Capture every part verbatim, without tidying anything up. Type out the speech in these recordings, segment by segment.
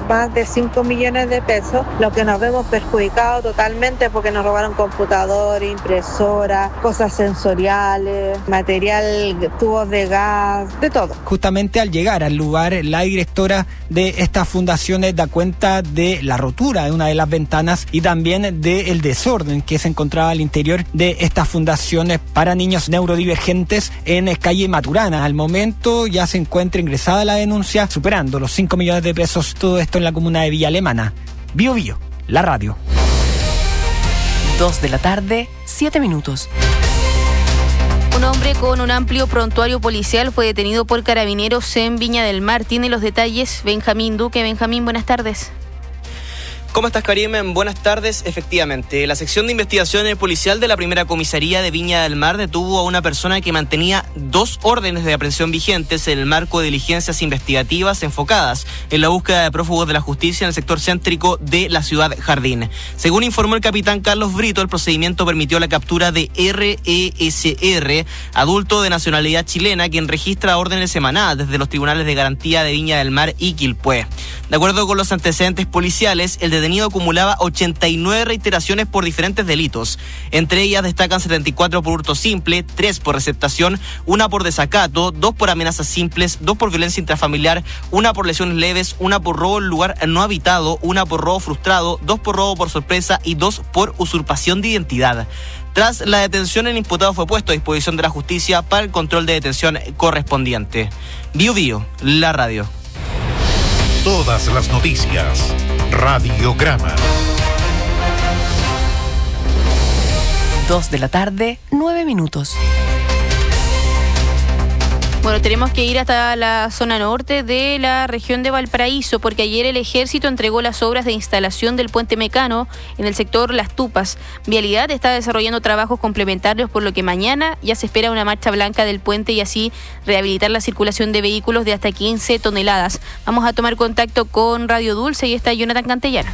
más de cinco millones de pesos, lo que nos vemos perjudicados totalmente porque nos robaron computadores, impresoras, cosas sensoriales, material, tubos de gas, de todo. Justamente al llegar al lugar, la directora de estas fundaciones da cuenta de la rotura de una de las ventanas y también del desorden que se encontraba al interior de estas fundaciones para niños neurodivergentes en calle Maturana. Al momento ya se encuentra ingresada la denuncia, superando los cinco millones de pesos, todo esto en la comuna de Villa Alemana. Bio Bio, la radio. Dos de la tarde, siete minutos. Un hombre con un amplio prontuario policial fue detenido por carabineros en Viña del Mar. Tiene los detalles Benjamín Duque. Benjamín, buenas tardes. ¿Cómo estás, Karim? Buenas tardes. Efectivamente, la sección de investigación policial de la primera comisaría de Viña del Mar detuvo a una persona que mantenía dos órdenes de aprehensión vigentes en el marco de diligencias investigativas enfocadas en la búsqueda de prófugos de la justicia en el sector céntrico de la ciudad Jardín. Según informó el capitán Carlos Brito, el procedimiento permitió la captura de R E S R, adulto de nacionalidad chilena, quien registra órdenes semanadas desde los tribunales de garantía de Viña del Mar y Quilpué. De acuerdo con los antecedentes policiales, el detenido acumulaba ochenta y nueve reiteraciones por diferentes delitos. Entre ellas destacan setenta y cuatro por hurto simple, tres por receptación, una por desacato, dos por amenazas simples, dos por violencia intrafamiliar, una por lesiones leves, una por robo en lugar no habitado, una por robo frustrado, dos por robo por sorpresa y dos por usurpación de identidad. Tras la detención, el imputado fue puesto a disposición de la justicia para el control de detención correspondiente. Bio Bio, la radio. Todas las noticias. Radiograma. Dos de la tarde, nueve minutos. Bueno, tenemos que ir hasta la zona norte de la región de Valparaíso, porque ayer el Ejército entregó las obras de instalación del puente Mecano en el sector Las Tupas. Vialidad está desarrollando trabajos complementarios, por lo que mañana ya se espera una marcha blanca del puente y así rehabilitar la circulación de vehículos de hasta quince toneladas. Vamos a tomar contacto con Radio Dulce y está Jonathan Cantellana.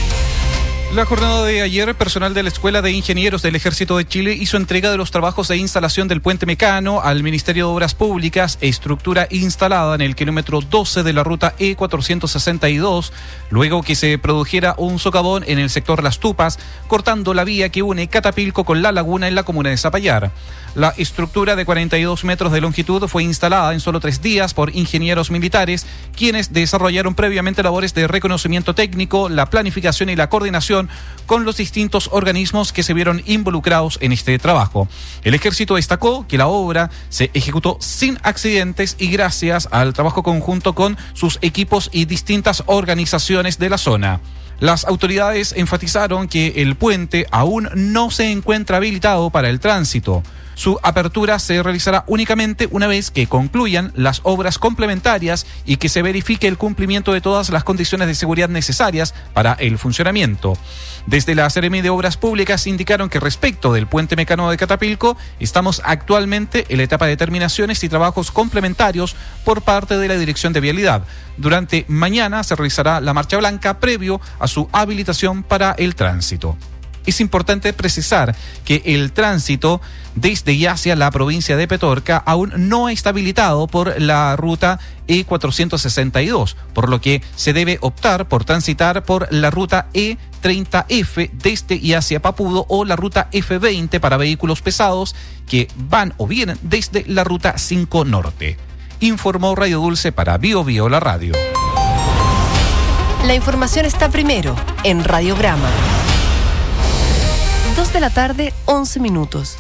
La jornada de ayer, personal de la Escuela de Ingenieros del Ejército de Chile hizo entrega de los trabajos de instalación del puente Mecano al Ministerio de Obras Públicas, estructura instalada en el kilómetro doce de la ruta E cuatrocientos sesenta y dos, luego que se produjera un socavón en el sector Las Tupas, cortando la vía que une Catapilco con La Laguna en la comuna de Zapallar. La estructura de cuarenta y dos metros de longitud fue instalada en solo tres días por ingenieros militares, quienes desarrollaron previamente labores de reconocimiento técnico, la planificación y la coordinación con los distintos organismos que se vieron involucrados en este trabajo. El Ejército destacó que la obra se ejecutó sin accidentes y gracias al trabajo conjunto con sus equipos y distintas organizaciones de la zona. Las autoridades enfatizaron que el puente aún no se encuentra habilitado para el tránsito. Su apertura se realizará únicamente una vez que concluyan las obras complementarias y que se verifique el cumplimiento de todas las condiciones de seguridad necesarias para el funcionamiento. Desde la Seremi de Obras Públicas indicaron que respecto del puente Mecano de Catapilco, estamos actualmente en la etapa de terminaciones y trabajos complementarios por parte de la Dirección de Vialidad. Durante mañana se realizará la marcha blanca previo a su habilitación para el tránsito. Es importante precisar que el tránsito desde y hacia la provincia de Petorca aún no está habilitado por la ruta E cuatrocientos sesenta y dos, por lo que se debe optar por transitar por la ruta E treinta F desde y hacia Papudo o la ruta F veinte para vehículos pesados que van o vienen desde la ruta cinco Norte. Informó Radio Dulce para Bio Bio, la radio. La información está primero en Radiograma. Dos de la tarde, once minutos.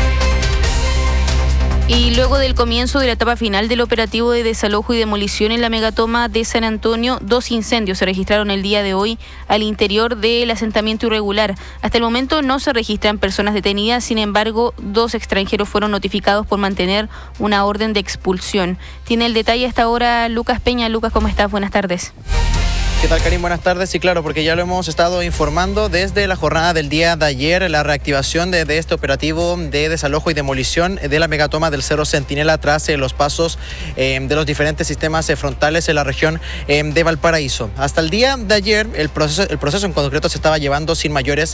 Y luego del comienzo de la etapa final del operativo de desalojo y demolición en la megatoma de San Antonio, dos incendios se registraron el día de hoy al interior del asentamiento irregular. Hasta el momento no se registran personas detenidas, sin embargo, dos extranjeros fueron notificados por mantener una orden de expulsión. Tiene el detalle hasta ahora Lucas Peña. Lucas, ¿cómo estás? Buenas tardes. ¿Qué tal, Karim? Buenas tardes. Sí, claro, porque ya lo hemos estado informando desde la jornada del día de ayer, la reactivación de, de este operativo de desalojo y demolición de la megatoma del Cerro Centinela tras eh, los pasos eh, de los diferentes sistemas eh, frontales en la región eh, de Valparaíso. Hasta el día de ayer, el proceso, el proceso en concreto se estaba llevando sin mayores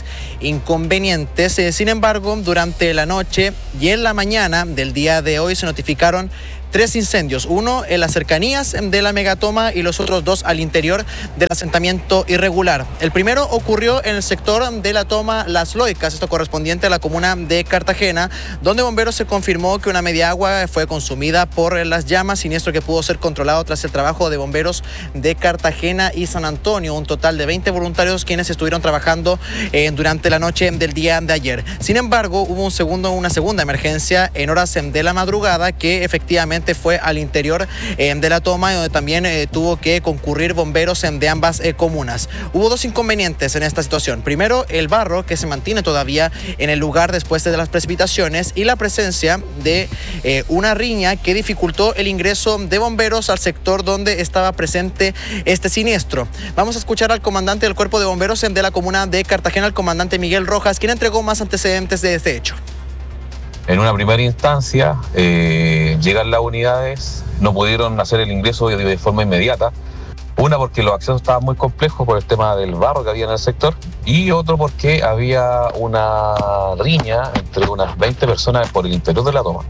inconvenientes. Eh, sin embargo, durante la noche y en la mañana del día de hoy se notificaron tres incendios, uno en las cercanías de la megatoma y los otros dos al interior del asentamiento irregular. El primero ocurrió en el sector de la toma Las Loicas, esto correspondiente a la comuna de Cartagena, donde bomberos se confirmó que una media agua fue consumida por las llamas, siniestro que pudo ser controlado tras el trabajo de bomberos de Cartagena y San Antonio, un total de veinte voluntarios quienes estuvieron trabajando eh, durante la noche del día de ayer. Sin embargo, hubo un segundo, una segunda emergencia en horas de la madrugada que efectivamente fue al interior eh, de la toma, donde también eh, tuvo que concurrir bomberos en, de ambas eh, comunas. Hubo dos inconvenientes en esta situación. Primero, el barro que se mantiene todavía en el lugar después de las precipitaciones y la presencia de eh, una riña que dificultó el ingreso de bomberos al sector donde estaba presente este siniestro. Vamos a escuchar al comandante del Cuerpo de Bomberos de la comuna de Cartagena, el comandante Miguel Rojas, quien entregó más antecedentes de este hecho. En una primera instancia, eh, llegan las unidades, no pudieron hacer el ingreso de, de forma inmediata. Una porque los accesos estaban muy complejos por el tema del barro que había en el sector, y otro porque había una riña entre unas veinte personas por el interior de la toma.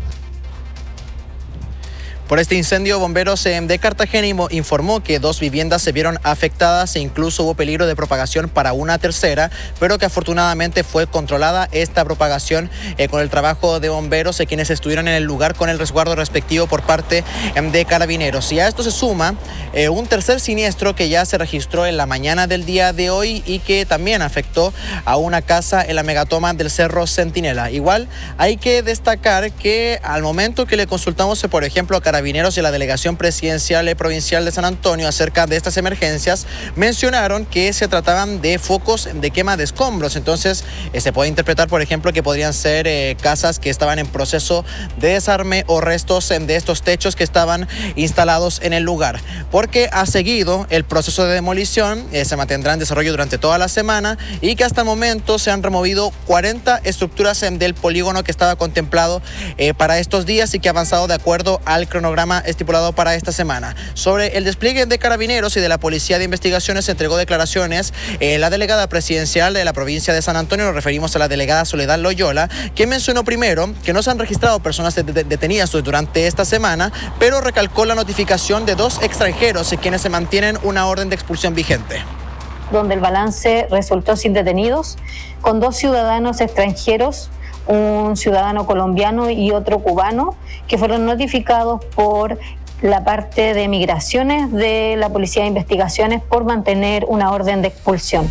Por este incendio, bomberos de Cartagena informó que dos viviendas se vieron afectadas e incluso hubo peligro de propagación para una tercera, pero que afortunadamente fue controlada esta propagación eh, con el trabajo de bomberos, eh, quienes estuvieron en el lugar con el resguardo respectivo por parte eh, de carabineros. Y a esto se suma eh, un tercer siniestro que ya se registró en la mañana del día de hoy y que también afectó a una casa en la megatoma del Cerro Centinela. Igual hay que destacar que al momento que le consultamos, por ejemplo, a carabineros y a la Delegación Presidencial y Provincial de San Antonio acerca de estas emergencias, mencionaron que se trataban de focos de quema de escombros. Entonces, eh, se puede interpretar, por ejemplo, que podrían ser eh, casas que estaban en proceso de desarme o restos eh, de estos techos que estaban instalados en el lugar. Porque ha seguido el proceso de demolición, eh, se mantendrá en desarrollo durante toda la semana y que hasta el momento se han removido cuarenta estructuras eh, del polígono que estaba contemplado eh, para estos días y que ha avanzado de acuerdo al cronograma estipulado para esta semana. Sobre el despliegue de carabineros y de la Policía de Investigaciones se entregó declaraciones eh, la delegada presidencial de la provincia de San Antonio, nos referimos a la delegada Soledad Loyola, que mencionó primero que no se han registrado personas de de detenidas durante esta semana, pero recalcó la notificación de dos extranjeros quienes se mantienen una orden de expulsión vigente. Donde el balance resultó sin detenidos, con dos ciudadanos extranjeros, un ciudadano colombiano y otro cubano, que fueron notificados por la parte de migraciones de la Policía de Investigaciones por mantener una orden de expulsión.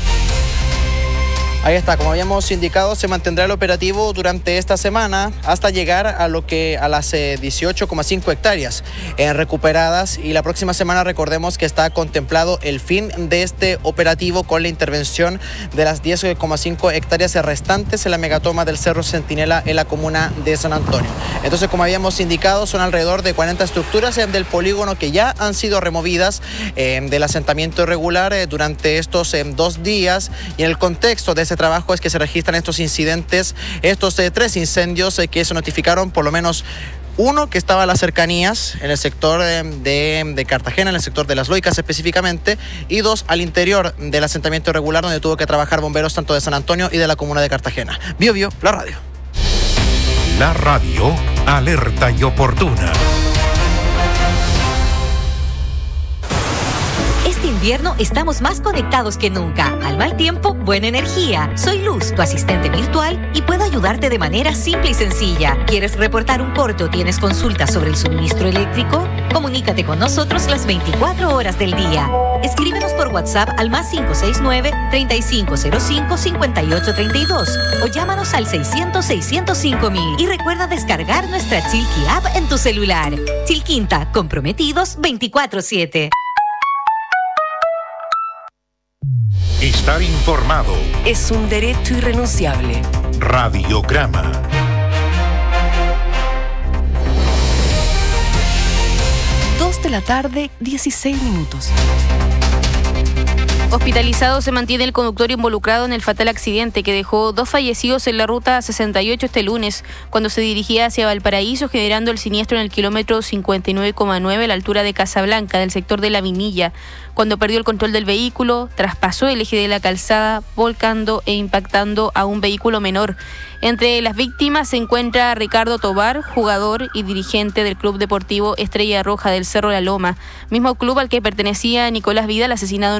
Ahí está, como habíamos indicado, se mantendrá el operativo durante esta semana hasta llegar a lo que a las eh, dieciocho coma cinco hectáreas eh, recuperadas, y la próxima semana recordemos que está contemplado el fin de este operativo con la intervención de las diez coma cinco hectáreas restantes en la megatoma del Cerro Centinela en la comuna de San Antonio. Entonces, como habíamos indicado, son alrededor de cuarenta estructuras eh, del polígono que ya han sido removidas eh, del asentamiento irregular eh, durante estos eh, dos días, y en el contexto de ese trabajo es que se registran estos incidentes, estos eh, tres incendios eh, que se notificaron, por lo menos uno que estaba a las cercanías en el sector eh, de, de Cartagena, en el sector de Las Loicas específicamente, y dos al interior del asentamiento irregular donde tuvo que trabajar bomberos tanto de San Antonio y de la comuna de Cartagena. Bio Bio, la radio. La radio, alerta y oportuna. Este invierno estamos más conectados que nunca. Al mal tiempo, buena energía. Soy Luz, tu asistente virtual, y puedo ayudarte de manera simple y sencilla. ¿Quieres reportar un corte o tienes consultas sobre el suministro eléctrico? Comunícate con nosotros las veinticuatro horas del día. Escríbenos por WhatsApp al más cinco seis nueve, treinta y cinco cero cinco, cincuenta y ocho treinta y dos o llámanos al seiscientos, seiscientos cinco mil. Y recuerda descargar nuestra Chilqui app en tu celular. Chilquinta, comprometidos veinticuatro siete. Estar informado es un derecho irrenunciable. Radiograma. Dos de la tarde, dieciséis minutos. Hospitalizado se mantiene el conductor involucrado en el fatal accidente que dejó dos fallecidos en la ruta sesenta y ocho este lunes, cuando se dirigía hacia Valparaíso, generando el siniestro en el kilómetro cincuenta y nueve coma nueve a la altura de Casablanca, del sector de La Vinilla, cuando perdió el control del vehículo, traspasó el eje de la calzada, volcando e impactando a un vehículo menor. Entre las víctimas se encuentra Ricardo Tobar, jugador y dirigente del Club Deportivo Estrella Roja del Cerro La Loma, mismo club al que pertenecía Nicolás Vidal, asesinado en